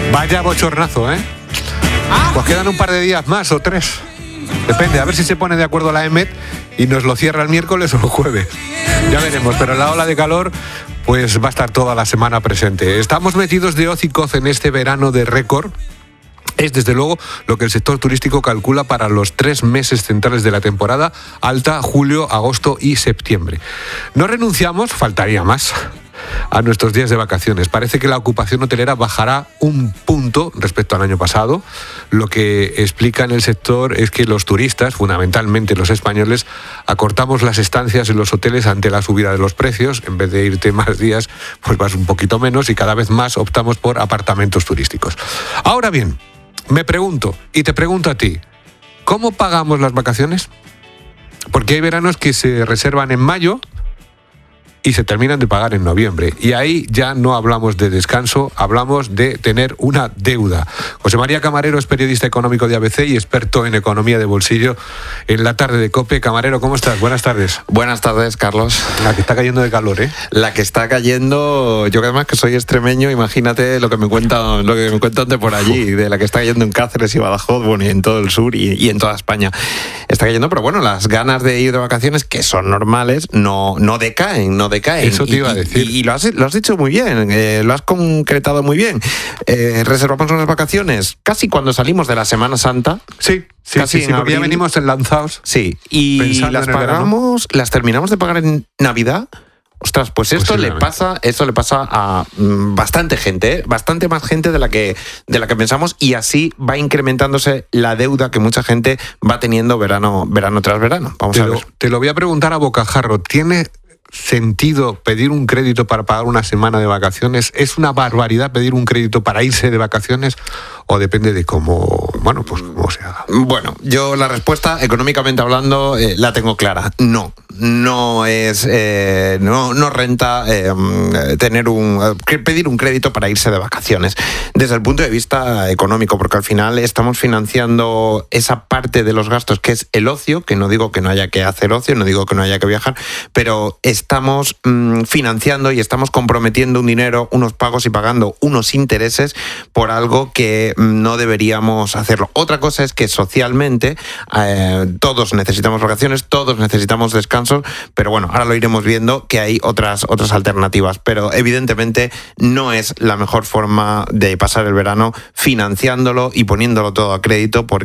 Vaya bochornazo, ¿eh? Pues quedan un par de días más o 3. Depende, a ver si se pone de acuerdo la EMET y nos lo cierra el miércoles o el jueves. Ya veremos, pero la ola de calor pues va a estar toda la semana presente. Estamos metidos de hoz y coz en este verano de récord. Es desde luego lo que el sector turístico calcula para los 3 meses centrales de la temporada alta, julio, agosto y septiembre. No renunciamos, faltaría más, a nuestros días de vacaciones. Parece que la ocupación hotelera bajará un punto respecto al año pasado. Lo que explica en el sector es que los turistas, fundamentalmente los españoles, acortamos las estancias en los hoteles ante la subida de los precios. En vez de irte más días, pues vas un poquito menos y cada vez más optamos por apartamentos turísticos. Ahora bien, me pregunto, y te pregunto a ti, ¿cómo pagamos las vacaciones? Porque hay veranos que se reservan en mayo y se terminan de pagar en noviembre. Y ahí ya no hablamos de descanso, hablamos de tener una deuda. José María Camarero es periodista económico de ABC y experto en economía de bolsillo en la tarde de COPE. Camarero, ¿cómo estás? Buenas tardes. Buenas tardes, Carlos. La que está cayendo de calor, ¿eh? La que está cayendo, yo que además que soy extremeño, imagínate lo que me cuentan de por allí, de la que está cayendo en Cáceres y Badajoz, bueno, y en todo el sur y en toda España. Está cayendo, pero bueno, las ganas de ir de vacaciones, que son normales, no decaen. Eso te iba a decir. Y lo has dicho muy bien, lo has concretado muy bien. Reservamos unas vacaciones casi cuando salimos de la Semana Santa. Sí, porque ya venimos enlanzados. Sí, y las pagamos, las terminamos de pagar en Navidad. Ostras, pues esto le pasa a bastante gente, bastante más gente de la que pensamos, y así va incrementándose la deuda que mucha gente va teniendo verano tras verano. Vamos a ver. Te lo voy a preguntar a bocajarro. ¿Tiene sentido pedir un crédito para pagar una semana de vacaciones? ¿Es una barbaridad pedir un crédito para irse de vacaciones? ¿O depende de cómo se haga? Bueno, yo la respuesta, económicamente hablando, la tengo clara. No renta pedir un crédito para irse de vacaciones. Desde el punto de vista económico, porque al final estamos financiando esa parte de los gastos que es el ocio, que no digo que no haya que hacer ocio, no digo que no haya que viajar, pero estamos financiando y estamos comprometiendo un dinero, unos pagos y pagando unos intereses por algo que no deberíamos hacerlo. Otra cosa es que socialmente todos necesitamos vacaciones, todos necesitamos descansos, pero bueno, ahora lo iremos viendo que hay otras alternativas, pero evidentemente no es la mejor forma de pasar el verano financiándolo y poniéndolo todo a crédito, porque